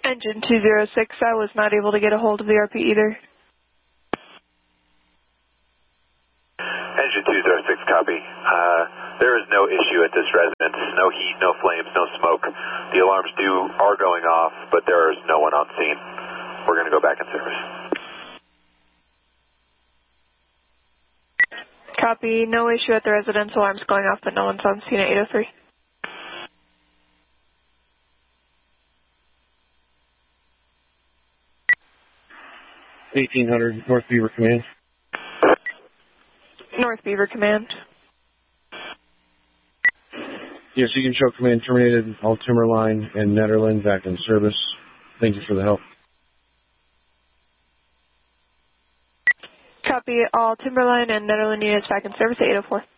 Engine 206, I was not able to get a hold of the RP either. Engine 206, copy. There is no issue at this residence. No heat, no flames, no smoke. The alarms are going off, but there is no one on scene. We're going to go back in service. Copy. No issue at the residence. Alarms going off, but no one's on scene at 803. $1,800 North Beaver Command. North Beaver Command. Yes, you can show command terminated. All Timberline and Netherland back in service. Thank you for the help. Copy. All Timberline and Netherland units back in service at 804.